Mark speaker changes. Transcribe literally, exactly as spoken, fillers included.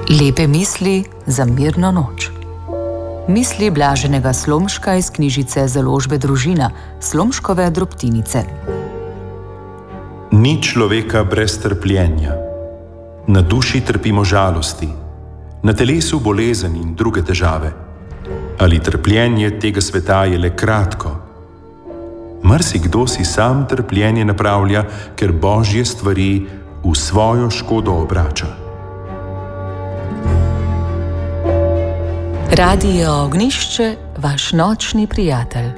Speaker 1: Lepe misli za mirno noč. Misli Blaženega Slomška iz knjižice Založbe Družina, Slomškove drobtinice.
Speaker 2: Ni človeka brez trpljenja. Na duši trpimo žalosti, na telesu bolezen in druge težave. Ali trpljenje tega sveta je le kratko? Marsikdo si sam trpljenje napravlja, ker božje stvari v svojo škodo obrača.
Speaker 1: Radio Ognjišče, vaš nočni prijatelj.